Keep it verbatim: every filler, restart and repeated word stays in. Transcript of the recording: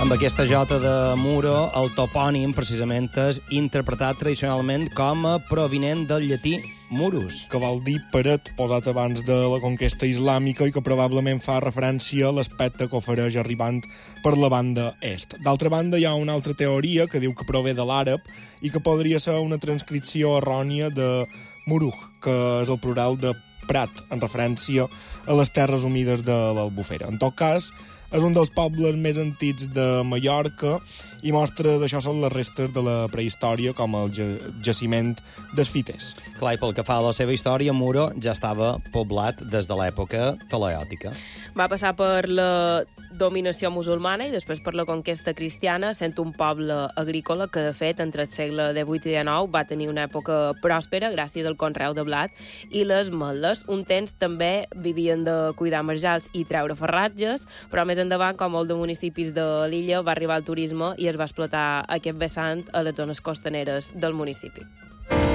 Amb aquesta jota de Muro, el topònim precisament és interpretat tradicionalment com a provinent del llatí murus, que vol dir paret posat abans de la conquesta islàmica i que probablement fa referència a l'aspecte que ofereix arribant per la banda est. D'altra banda, hi ha una altra teoria que diu que prové de l'àrab i que podria ser una transcripció errònia de muruj, que és el plural de prat, en referència a les terres humides de l'Albufera. En tot cas, és un dels pobles més antics de Mallorca i mostra d'això són les restes de la prehistòria, com el jaciment d'Esfites. Clar, i pel que fa a la seva història, Muro ja estava poblat des de l'època talaiòtica. Va passar per la dominació musulmana i després per la conquesta cristiana, sent un poble agrícola que, de fet, entre el segle divuit i dinou va tenir una època pròspera gràcies al conreu de blat i les meles. Un temps també vivien de cuidar marjals i treure farratges, però més endavant, com molts de municipis de l'illa, va arribar el turisme i es va explotar aquest vessant a les zones costaneres del municipi.